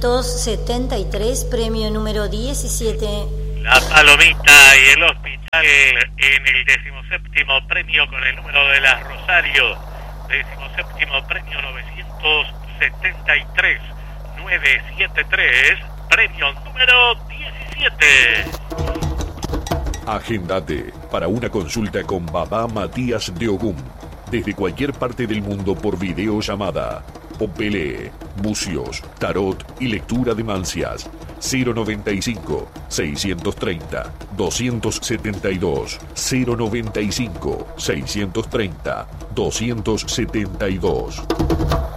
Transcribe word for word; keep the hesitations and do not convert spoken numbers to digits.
doscientos setenta y tres, premio número diecisiete. La Palomita y el Hospital en el decimoséptimo premio con el número de las Rosario. Decimoséptimo premio novecientos setenta y tres, novecientos setenta y tres, premio número diecisiete. Agendate para una consulta con Baba Matías de Ogún. Desde cualquier parte del mundo por videollamada. Opele, bucios, tarot y lectura de mancias. cero noventa y cinco, seiscientos treinta, doscientos setenta y dos. cero noventa y cinco, seiscientos treinta, doscientos setenta y dos.